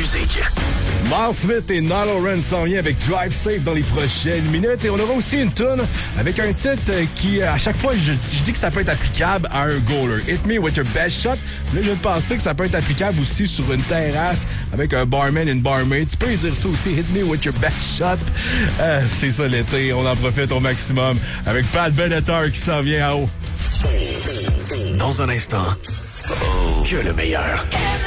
musique. Miles Smith et Niall Horan s'en vient avec Drive Safe dans les prochaines minutes. Et on aura aussi une tune avec un titre qui, à chaque fois, je dis que ça peut être applicable à un goaler. Hit me with your best shot. Là, je pensais que ça peut être applicable aussi sur une terrasse avec un barman et une barmaid. Tu peux lui dire ça aussi. Hit me with your best shot. C'est ça l'été. On en profite au maximum avec Pat Benatar qui s'en vient à haut. Dans un instant, que le meilleur.